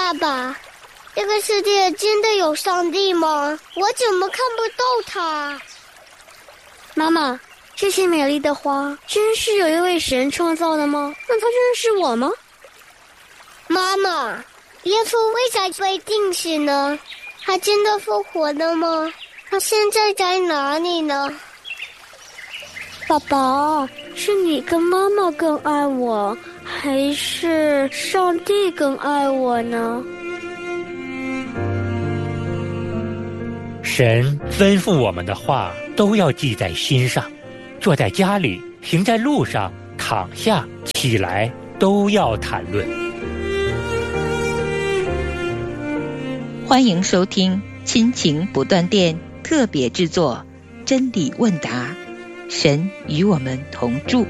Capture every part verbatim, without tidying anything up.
爸爸，这个世界真的有上帝吗？我怎么看不到他？ 妈妈，这些美丽的花真是有一位神创造的吗？那他认识我吗？ 妈妈，耶稣为啥被钉死呢？他真的复活了吗？他现在在哪里呢？ 爸爸，是你跟妈妈更爱我，还是上帝更爱我呢？ 神吩咐我们的话都要记在心上，坐在家里，行在路上，躺下，起来，都要谈论。 欢迎收听亲情不断电特别制作真理问答，神与我们同住。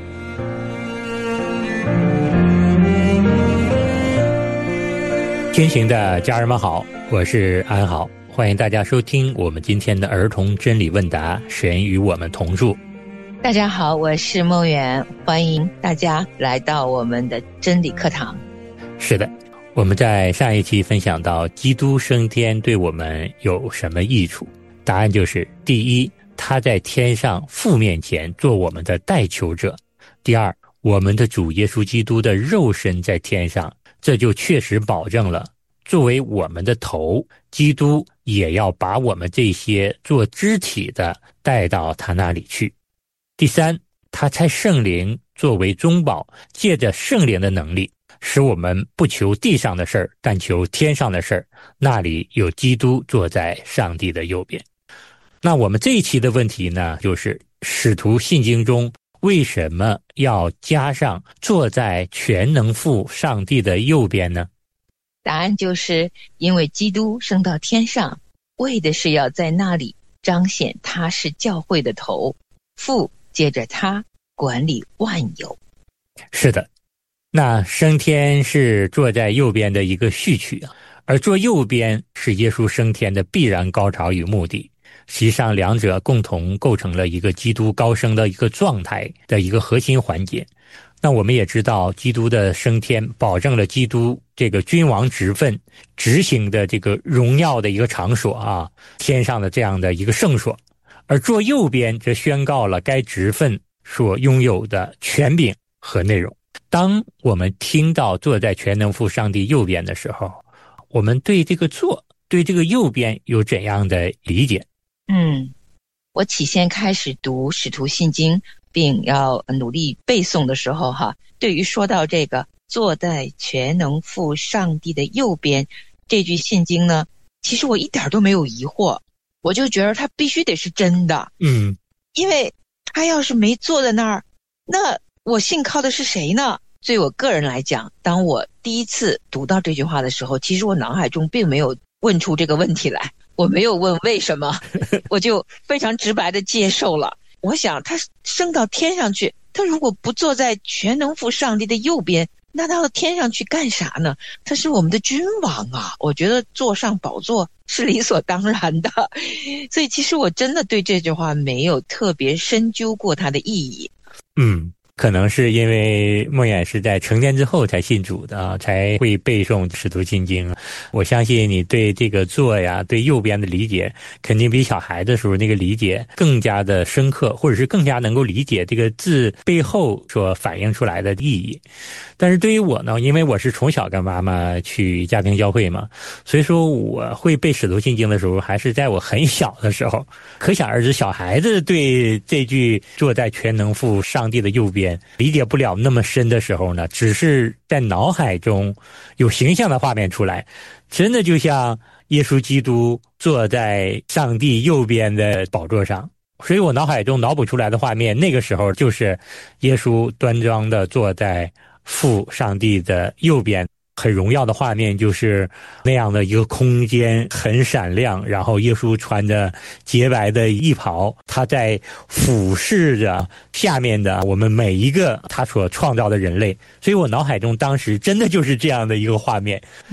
亲情的家人们好，我是安好，欢迎大家收听我们今天的儿童真理问答，神与我们同住。 大家好，我是梦圆，欢迎大家来到我们的真理课堂。 是的，我们在上一期分享到基督升天对我们有什么益处，答案就是第一，他在天上父面前做我们的代求者；第二，我们的主耶稣基督的肉身在天上，这就确实保证了作为我们的头，基督也要把我们这些做肢体的带到他那里去。第三，他差圣灵作为中保，借着圣灵的能力，使我们不求地上的事儿，但求天上的事儿，那里有基督坐在上帝的右边。那我们这一期的问题呢，就是使徒信经中为什么要加上坐在全能父上帝的右边呢？ 答案就是因为基督升到天上，为的是要在那里彰显他是教会的头，父借着他管理万有。 是的，那升天是坐在右边的一个序曲，而坐右边是耶稣升天的必然高潮与目的。实际上两者共同构成了一个基督高升的一个状态的一个核心环节。那我们也知道，基督的升天保证了基督这个君王职分执行的这个荣耀的一个场所啊，天上的这样的一个圣所，而坐右边则宣告了该职分所拥有的权柄和内容。当我们听到坐在全能父上帝右边的时候，我们对这个坐，对这个右边有怎样的理解？ 嗯，我起先开始读使徒信经并要努力背诵的时候哈，对于说到这个坐在全能父上帝的右边这句信经呢，其实我一点都没有疑惑，我就觉得它必须得是真的。 嗯， 因为他要是没坐在那儿，那我信靠的是谁呢？对我个人来讲，当我第一次读到这句话的时候，其实我脑海中并没有问出这个问题来，我没有问为什么，我就非常直白的接受了。我想他升到天上去，他如果不坐在全能父上帝的右边，那他到天上去干啥呢？他是我们的君王啊，我觉得坐上宝座是理所当然的。所以其实我真的对这句话没有特别深究过它的意义。 嗯，可能是因为梦远是在成年之后才信主的啊，才会背诵使徒信经。我相信你对这个坐呀，对右边的理解，肯定比小孩的时候那个理解更加的深刻，或者是更加能够理解这个字背后所反映出来的意义。但是对于我呢，因为我是从小跟妈妈去家庭教会嘛，所以说我会背使徒信经的时候还是在我很小的时候。可想而知，小孩子对这句坐在全能父上帝的右边理解不了那么深的时候呢，只是在脑海中有形象的画面出来，真的就像耶稣基督坐在上帝右边的宝座上。所以我脑海中脑补出来的画面，那个时候就是耶稣端庄的坐在父上帝的右边，很荣耀的画面，就是那样的一个空间很闪亮，然后耶稣穿着洁白的衣袍，他在俯视着下面的我们每一个他所创造的人类。所以我脑海中当时真的就是这样的一个画面。 嗯，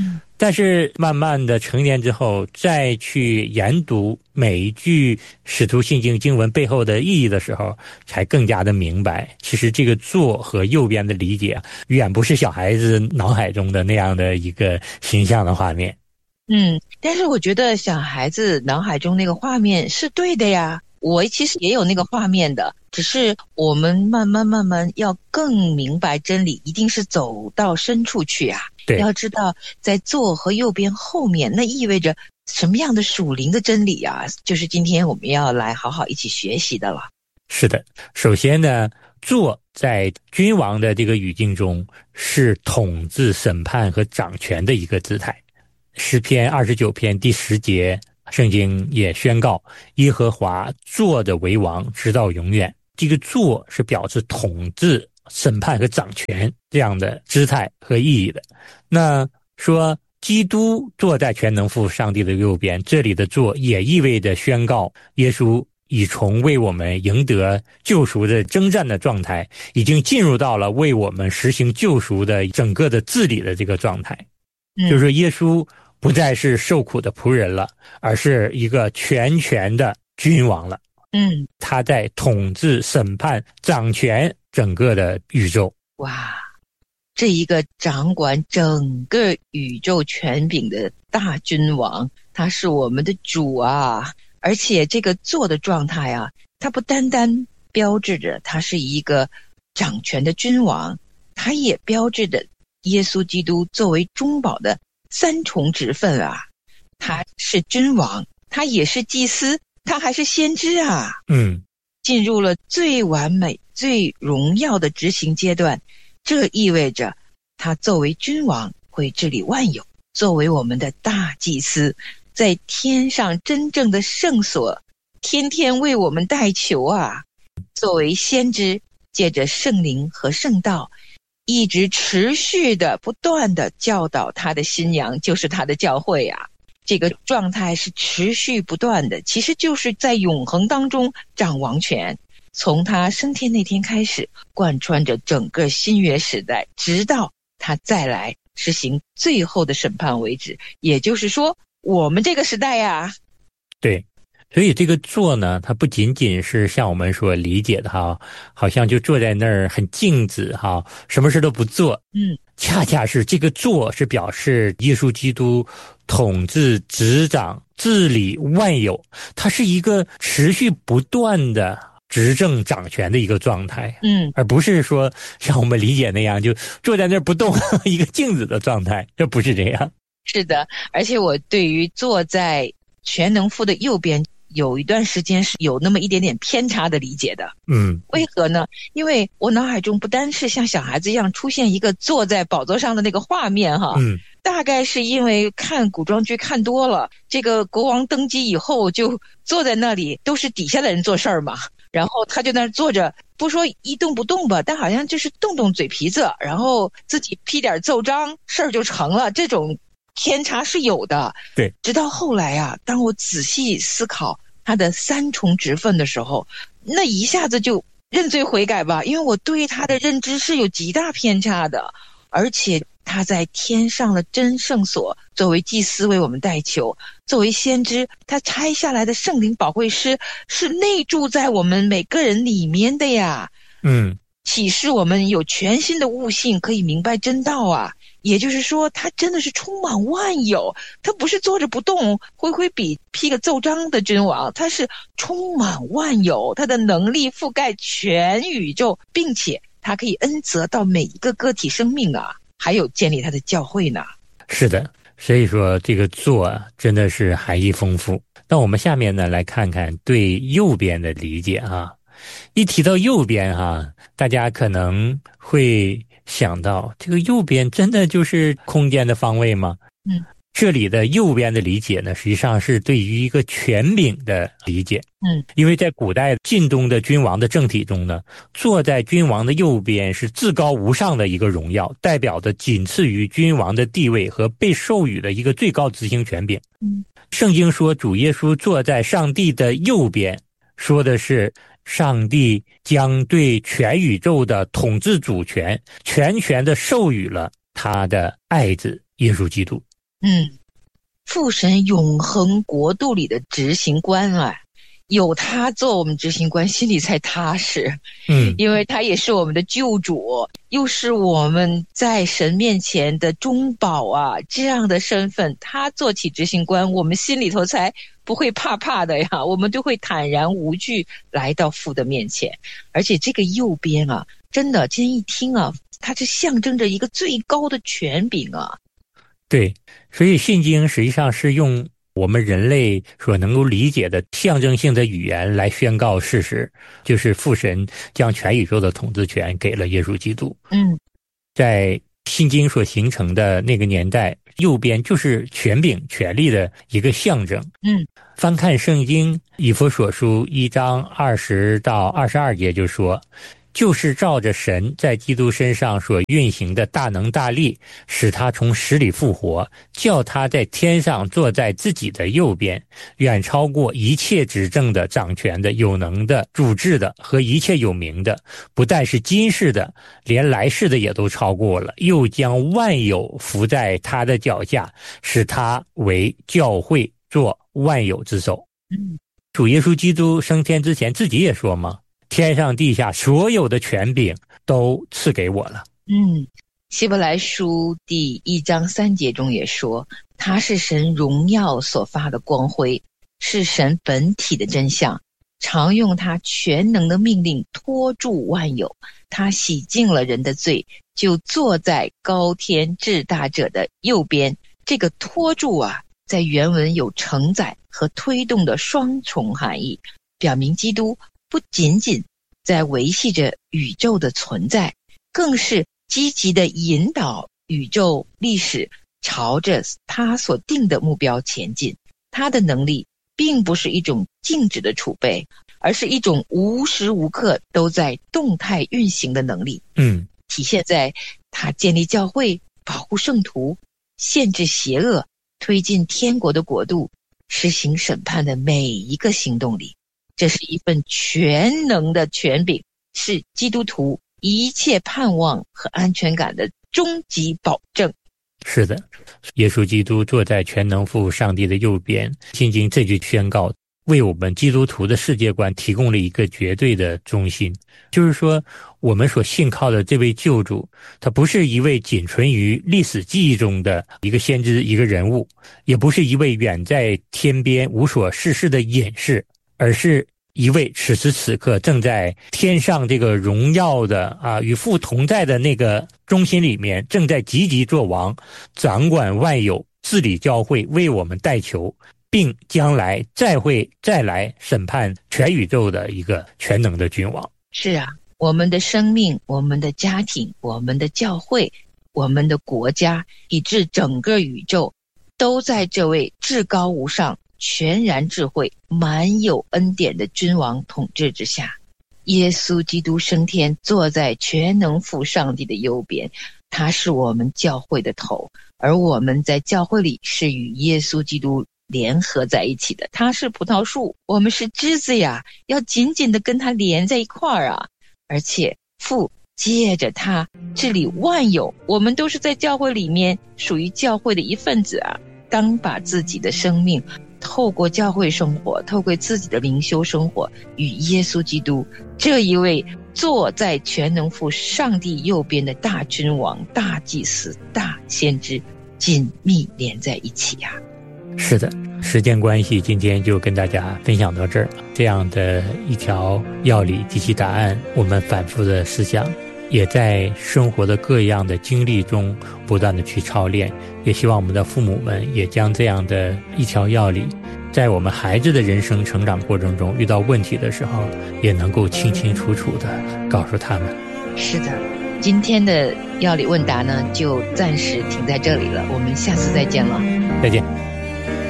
但是慢慢的成年之后，再去研读每一句使徒信经经文背后的意义的时候，才更加的明白，其实这个左和右边的理解远不是小孩子脑海中的那样的一个形象的画面。 嗯，但是我觉得小孩子脑海中那个画面是对的呀，我其实也有那个画面的，只是我们慢慢慢慢要更明白真理，一定是走到深处去啊。 对， 要知道在左和右边后面，那意味着什么样的属灵的真理啊，就是今天我们要来好好一起学习的了。 是的，首先呢，左在君王的这个语境中是统治、审判和掌权的一个姿态。诗篇二十九篇第十节，圣经也宣告耶和华坐着为王，直到永远。这个坐是表示统治、审判和掌权这样的姿态和意义的。那说基督坐在全能父上帝的右边，这里的坐也意味着宣告耶稣已从为我们赢得救赎的征战的状态，已经进入到了为我们实行救赎的整个的治理的这个状态。嗯、就是说耶稣不再是受苦的仆人了，而是一个全权的君王了。 嗯， 他在统治、审判、掌权整个的宇宙。 哇，这一个掌管整个宇宙权柄的大君王，他是我们的主啊！而且这个坐的状态啊，他不单单标志着他是一个掌权的君王，他也标志着耶稣基督作为中保的三重职分啊，他是君王，他也是祭司，他还是先知啊。 嗯， 进入了最完美、最荣耀的执行阶段，这意味着他作为君王会治理万有，作为我们的大祭司，在天上真正的圣所，天天为我们代求啊。作为先知，借着圣灵和圣道，一直持续的不断的教导他的新娘，就是他的教会啊。这个状态是持续不断的，其实就是在永恒当中掌王权，从他升天那天开始，贯穿着整个新约时代，直到他再来实行最后的审判为止。也就是说，我们这个时代呀， 对。所以这个坐呢，它不仅仅是像我们所理解的哈，好像就坐在那儿很静止哈，什么事都不做。 嗯， 恰恰是这个坐是表示耶稣基督统治、执掌、治理万有，它是一个持续不断的执政掌权的一个状态。 嗯， 而不是说像我们理解那样就坐在那儿不动一个静止的状态，这不是这样。 是的，而且我对于坐在全能父的右边有一段时间是有那么一点点偏差的理解的。 嗯， 为何呢？因为我脑海中不单是像小孩子一样出现一个坐在宝座上的那个画面哈， 嗯， 大概是因为看古装剧看多了，这个国王登基以后就坐在那里，都是底下的人做事儿嘛，然后他就在那坐着，不说一动不动吧，但好像就是动动嘴皮子，然后自己批点奏章，事儿就成了，这种偏差是有的。 对， 直到后来啊，当我仔细思考他的三重职分的时候，那一下子就认罪悔改吧，因为我对他的认知是有极大偏差的。而且他在天上的真圣所作为祭司为我们代求，作为先知，他拆下来的圣灵保惠师是内住在我们每个人里面的呀。 嗯， 启示我们有全新的悟性，可以明白真道啊。也就是说，他真的是充满万有，他不是坐着不动挥挥笔批个奏章的君王，他是充满万有，他的能力覆盖全宇宙，并且他可以恩泽到每一个个体生命啊，还有建立他的教会呢。 是的，所以说这个坐啊，真的是含义丰富。那我们下面呢，来看看对右边的理解啊。一提到右边哈，大家可能会想到这个右边真的就是空间的方位吗？ 嗯， 这里的右边的理解呢，实际上是对于一个权柄的理解。 嗯， 因为在古代晋东的君王的政体中呢，坐在君王的右边是至高无上的一个荣耀，代表着仅次于君王的地位和被授予的一个最高执行权柄。 嗯， 圣经说主耶稣坐在上帝的右边，说的是上帝将对全宇宙的统治主权全权的授予了他的爱子耶稣基督。 嗯，父神永恒国度里的执行官啊，有他做我们执行官，心里才踏实。 嗯， 因为他也是我们的救主，又是我们在神面前的中保啊，这样的身份，他做起执行官，我们心里头才不会怕怕的呀，我们就会坦然无惧来到父的面前。而且这个右边啊，真的今天一听啊，它是象征着一个最高的权柄啊。 对，所以信经实际上是用我们人类所能够理解的象征性的语言来宣告事实，就是父神将全宇宙的统治权给了耶稣基督。 嗯， 在信经所形成的那个年代，右边就是权柄权力的一个象征。 嗯， 翻看圣经以弗所书一章二十到二十二节就说，就是照着神在基督身上所运行的大能大力，使他从死里复活，叫他在天上坐在自己的右边，远超过一切执政的、掌权的、有能的、主治的和一切有名的，不但是今世的，连来世的也都超过了，又将万有伏在他的脚下，使他为教会做万有之首。 嗯， 主耶稣基督升天之前自己也说嘛，天上地下所有的权柄都赐给我了。 嗯，希伯来书第一章三节中也说，他是神荣耀所发的光辉，是神本体的真相，常用他全能的命令托住万有，他洗净了人的罪，就坐在高天至大者的右边。这个托住啊，在原文有承载和推动的双重含义，表明基督不仅仅在维系着宇宙的存在，更是积极地引导宇宙历史朝着他所定的目标前进。他的能力并不是一种静止的储备，而是一种无时无刻都在动态运行的能力。 嗯， 体现在他建立教会、保护圣徒、限制邪恶、推进天国的国度、实行审判的每一个行动里。这是一份全能的权柄，是基督徒一切盼望和安全感的终极保证。 是的，耶稣基督坐在全能父上帝的右边，信经这句宣告为我们基督徒的世界观提供了一个绝对的中心，就是说我们所信靠的这位救主，他不是一位仅存于历史记忆中的一个先知一个人物，也不是一位远在天边无所事事的隐士，而是一位此时此刻正在天上这个荣耀的啊与父同在的那个中心里面，正在积极作王，掌管万有，治理教会，为我们代求，并将来再会再来审判全宇宙的一个全能的君王。 是啊，我们的生命，我们的家庭，我们的教会，我们的国家，以致整个宇宙，都在这位至高无上、全然智慧、满有恩典的君王统治之下。耶稣基督升天，坐在全能父上帝的右边，他是我们教会的头，而我们在教会里是与耶稣基督联合在一起的。他是葡萄树，我们是枝子呀，要紧紧地跟他连在一块儿啊。而且父借着他治理万有，我们都是在教会里面属于教会的一份子啊。当把自己的生命透过教会生活，透过自己的灵修生活，与耶稣基督这一位坐在全能父上帝右边的大君王、大祭司、大先知紧密连在一起呀、啊。 是的，时间关系，今天就跟大家分享到这儿。这样的一条要理及其答案，我们反复的思想，也在生活的各样的经历中不断的去操练。也希望我们的父母们也将这样的一条要理，在我们孩子的人生成长过程中遇到问题的时候，也能够清清楚楚的告诉他们。 是的，今天的要理问答呢，就暂时停在这里了，我们下次再见了。 再见。